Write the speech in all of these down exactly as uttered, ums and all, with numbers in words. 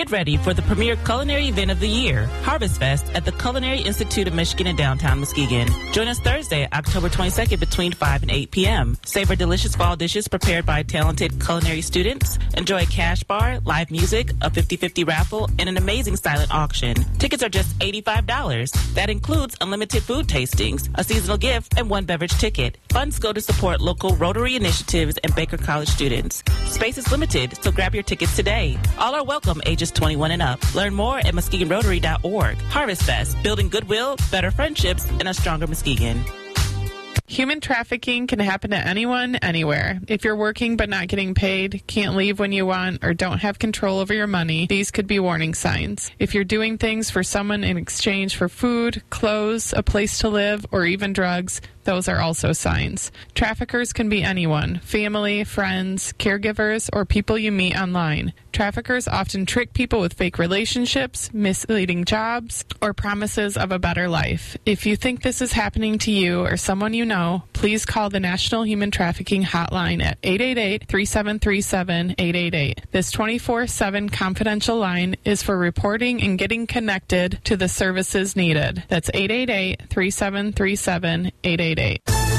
Get ready for the premier culinary event of the year, Harvest Fest, at the Culinary Institute of Michigan in downtown Muskegon. Join us Thursday, October twenty-second between five and eight p.m. Savor delicious fall dishes prepared by talented culinary students. Enjoy a cash bar, live music, a fifty-fifty raffle, and an amazing silent auction. Tickets are just eighty-five dollars. That includes unlimited food tastings, a seasonal gift, and one beverage ticket. Funds go to support local Rotary initiatives and Baker College students. Space is limited, so grab your tickets today. All are welcome ages twenty-one and up. Learn more at muskegon rotary dot org. Harvest Fest, building goodwill, better friendships, and a stronger Muskegon. Human trafficking can happen to anyone, anywhere. If you're working but not getting paid, can't leave when you want, or don't have control over your money, these could be warning signs. If you're doing things for someone in exchange for food, clothes, a place to live, or even drugs, those are also signs. Traffickers can be anyone, family, friends, caregivers, or people you meet online. Traffickers often trick people with fake relationships, misleading jobs, or promises of a better life. If you think this is happening to you or someone you know, please call the National Human Trafficking Hotline at eight eight eight, three seven three seven, eight eight eight. This twenty-four seven confidential line is for reporting and getting connected to the services needed. That's eight eight eight, three seven three seven, eight eight eight.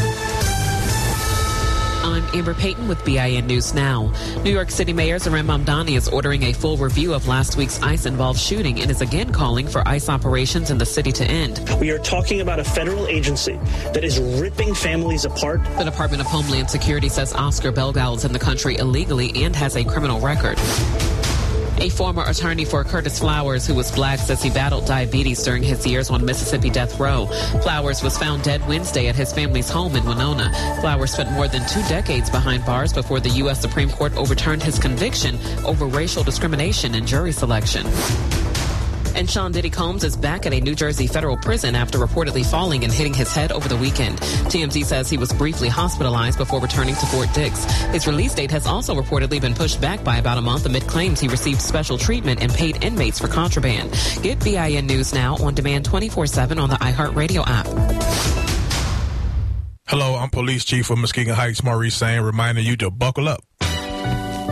I'm Amber Payton with B I N News Now. New York City Mayor Zohran Mamdani is ordering a full review of last week's ICE-involved shooting and is again calling for ICE operations in the city to end. We are talking about a federal agency that is ripping families apart. The Department of Homeland Security says Oscar Belgal is in the country illegally and has a criminal record. A former attorney for Curtis Flowers, who was black, says he battled diabetes during his years on Mississippi death row. Flowers was found dead Wednesday at his family's home in Winona. Flowers spent more than two decades behind bars before the U S Supreme Court overturned his conviction over racial discrimination in jury selection. And Sean Diddy Combs is back at a New Jersey federal prison after reportedly falling and hitting his head over the weekend. T M Z says he was briefly hospitalized before returning to Fort Dix. His release date has also reportedly been pushed back by about a month amid claims he received special treatment and paid inmates for contraband. Get B I N News Now on demand twenty-four seven on the iHeartRadio app. Hello, I'm Police Chief of Muskegon Heights, Maurice Sain, reminding you to buckle up